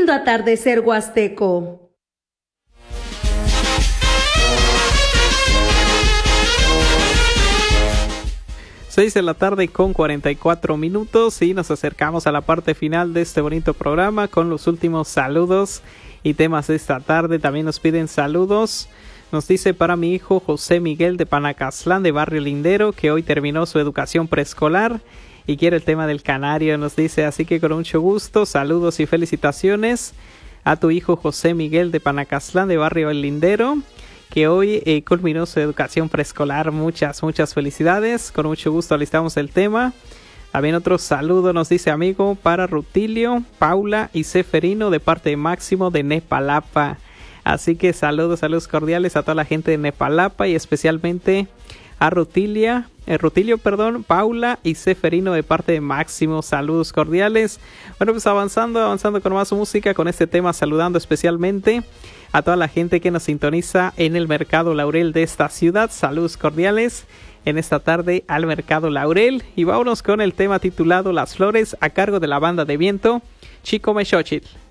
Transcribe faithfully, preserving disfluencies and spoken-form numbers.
escuchando Atardecer Huasteco. seis de la tarde con cuarenta y cuatro minutos y nos acercamos a la parte final de este bonito programa con los últimos saludos y temas de esta tarde. También nos piden saludos. Nos dice para mi hijo José Miguel de Panacastlán de Barrio Lindero, que hoy terminó su educación preescolar y quiere el tema del canario. Nos dice, así que con mucho gusto, saludos y felicitaciones a tu hijo José Miguel de Panacastlán de Barrio Lindero, que hoy eh, culminó su educación preescolar. Muchas, muchas felicidades. Con mucho gusto alistamos el tema. También otro saludo nos dice amigo para Rutilio, Paula y Seferino de parte de Máximo de Nepalapa. Así que saludos, saludos cordiales a toda la gente de Nepalapa y especialmente a Rutilia, eh, Rutilio, perdón, Paula y Seferino de parte de Máximo. Saludos cordiales. Bueno, pues avanzando, avanzando con más música, con este tema, saludando especialmente a toda la gente que nos sintoniza en el Mercado Laurel de esta ciudad. Saludos cordiales en esta tarde al Mercado Laurel. Y vámonos con el tema titulado Las Flores a cargo de la banda de viento Chico Mexochitl.